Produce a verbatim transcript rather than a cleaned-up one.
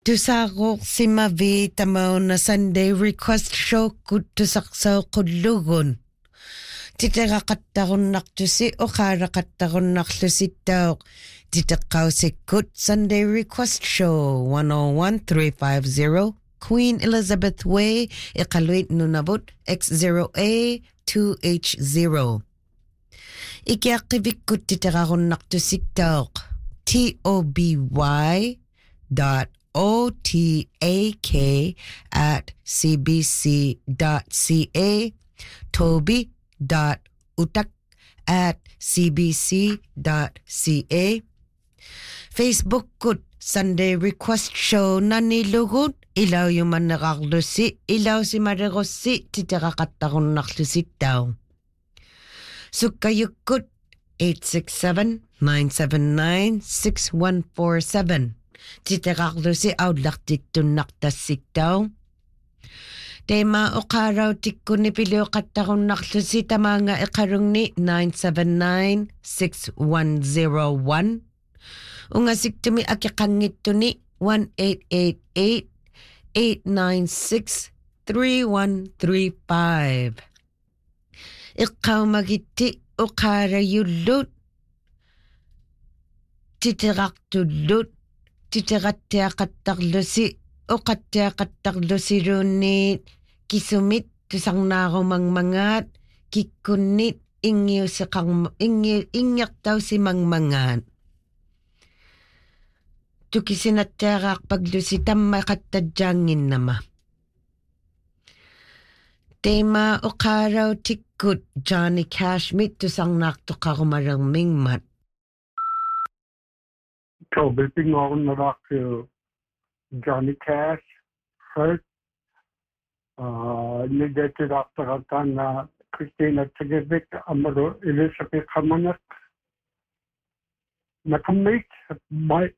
Tusako si Mavi tamaw na Sunday request show kud tusaksaw kudlugon. Titera kattaron naktusi o kara kattaron naklusi tawk. Titakaw si kud Sunday request show one oh one three five zero Queen Elizabeth Way Iqaluit Nunabut X zero A two H zero. Ikiakivik kud titeraron naktusi tawk. T O B Y dot O T A K at C B C dot C A, Toby dot Utak at C B C dot C A. Facebook kud Sunday request show na nilugod. Ilaw yung man nakaklusi. Ilaw si Marigosi titirakatakon naklusi daw. So kayo kud eight six seven nine seven nine six one four seven. Titiraklo si Audlak dikto naktasik daw. Tema o karaw tikko ni Pilio katakon naklo si tamanga ikarong ni nine seven nine six one zero one. Ungasik tumi akikangit to ni one eight eight eight eight nine six three one three five. Ikaw magiti o kara yulot. Titirakto lut. Titiratea kataklusi o katea kataklusi runit kisumit tusang naro mangmangat kikunit ingyo sa kang ingyo ingyak daw si mangmangat. Tukisinatera paglusi tamma katadjangin nama. Tema o karaw tikut Johnny Cash mit tusang nakto karumarang mingmat. So, building on the rock to Johnny Cash first, uh, negated after Atana Christina Tegevic, Amaro Elizabeth Hamanak, Nakamate, my